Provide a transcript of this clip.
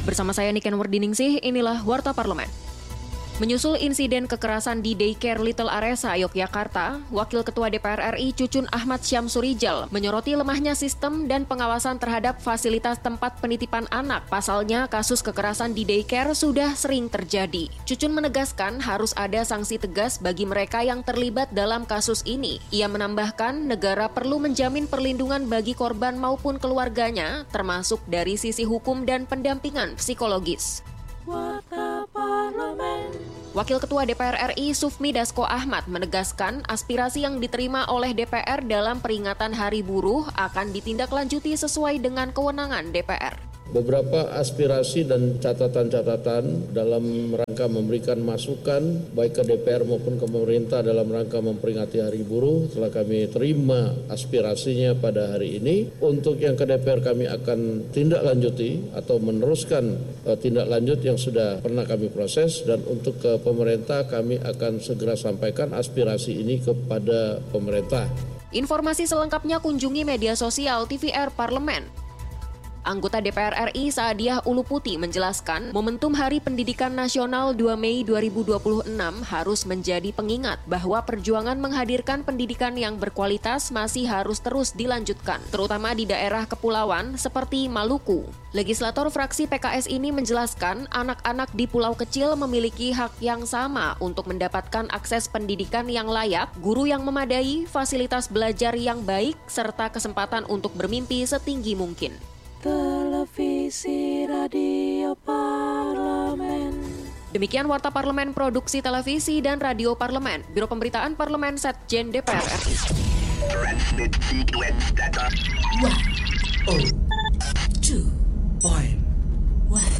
Bersama saya Niken Wardiningsih, inilah Warta Parlemen. Menyusul insiden kekerasan di daycare Little Aresa, Yogyakarta, Wakil Ketua DPR RI Cucun Ahmad Syamsurijal menyoroti lemahnya sistem dan pengawasan terhadap fasilitas tempat penitipan anak. Pasalnya, kasus kekerasan di daycare sudah sering terjadi. Cucun menegaskan harus ada sanksi tegas bagi mereka yang terlibat dalam kasus ini. Ia menambahkan negara perlu menjamin perlindungan bagi korban maupun keluarganya, termasuk dari sisi hukum dan pendampingan psikologis. Warta Parlemen. Wakil Ketua DPR RI Sufmi Dasko Ahmad menegaskan aspirasi yang diterima oleh DPR dalam peringatan Hari Buruh akan ditindaklanjuti sesuai dengan kewenangan DPR. Beberapa aspirasi dan catatan-catatan dalam rangka memberikan masukan baik ke DPR maupun ke pemerintah dalam rangka memperingati Hari Buruh telah kami terima aspirasinya pada hari ini. Untuk yang ke DPR kami akan tindak lanjuti atau meneruskan tindak lanjut yang sudah pernah kami proses, dan untuk ke pemerintah kami akan segera sampaikan aspirasi ini kepada pemerintah. Informasi selengkapnya kunjungi media sosial TVR Parlemen. Anggota DPR RI Saadiah Uluputi menjelaskan, momentum Hari Pendidikan Nasional 2 Mei 2026 harus menjadi pengingat bahwa perjuangan menghadirkan pendidikan yang berkualitas masih harus terus dilanjutkan, terutama di daerah kepulauan seperti Maluku. Legislator fraksi PKS ini menjelaskan, anak-anak di pulau kecil memiliki hak yang sama untuk mendapatkan akses pendidikan yang layak, guru yang memadai, fasilitas belajar yang baik, serta kesempatan untuk bermimpi setinggi mungkin. Televisi Radio Parlemen. Demikian Warta Parlemen Produksi Televisi dan Radio Parlemen, Biro Pemberitaan Parlemen Setjen DPR RI. Transmit sequence data. 102.1